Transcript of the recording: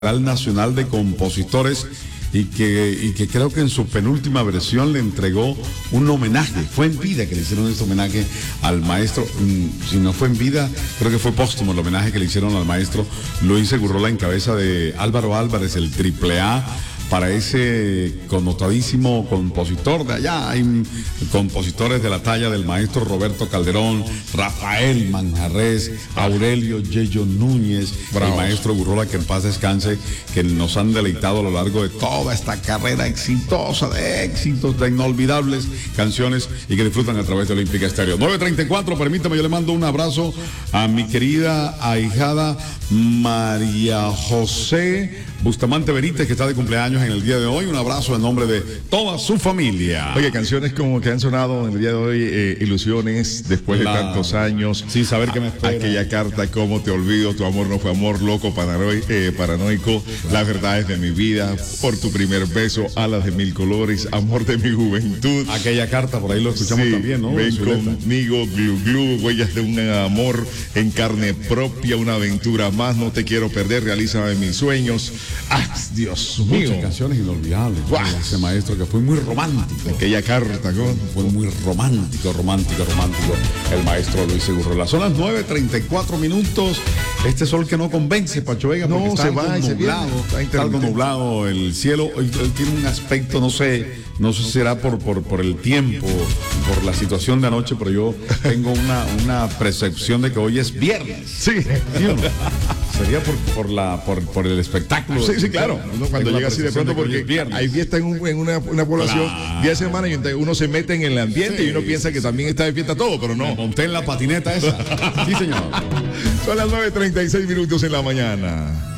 Nacional de Compositores y que creo que en su penúltima versión le entregó un homenaje. Fue en vida que le hicieron este homenaje al maestro. Si no fue en vida, creo que fue póstumo el homenaje que le hicieron al maestro Luis Segurrola en cabeza de Álvaro Álvarez, el AAA, para ese connotadísimo compositor de allá. Hay compositores de la talla del maestro Roberto Calderón, Rafael Manjarrés, Aurelio Yello Núñez, el maestro Gurrola, que en paz descanse, que nos han deleitado a lo largo de toda esta carrera exitosa, de éxitos, de inolvidables canciones y que disfrutan a través de Olímpica Estéreo. 9:34, permítame, yo le mando un abrazo a mi querida ahijada María José Bustamante Benítez, que está de cumpleaños en el día de hoy. Un abrazo en nombre de toda su familia. Oye, canciones como que han sonado en el día de hoy, Ilusiones, después de tantos años. Sin saber qué me espera. Aquella carta, Cómo te olvido, Tu amor no fue amor, Loco, paranoico, Las verdades de mi vida, Por tu primer beso, Alas de mil colores, Amor de mi juventud. Aquella carta, por ahí lo escuchamos también, ¿no? Ven conmigo, Glu Glu, Huellas de un amor en carne propia, Una aventura más, No te quiero perder, Realízame mis sueños. ¡Ah, Dios mío! Muchas canciones inolvidables. Ese maestro que fue muy romántico. Aquella carta, fue muy romántico. El maestro Luis Segurrola. Son las 9:34. Este sol que no convence, Pacho Vega, porque no, está se va, nublado. Está algo nublado el cielo. Hoy tiene un aspecto, no sé si será por el tiempo, por la situación de anoche, pero yo tengo una percepción de que hoy es viernes. Sí. ¿Sí o no? Sería por el espectáculo. Sí, claro. Cuando llega así de pronto, porque hay fiesta en una población, día de semana, y uno se mete en el ambiente y uno piensa que también está de fiesta todo, pero no. Me monté en la patineta esa. Sí, señor. Son las 9:36 en la mañana.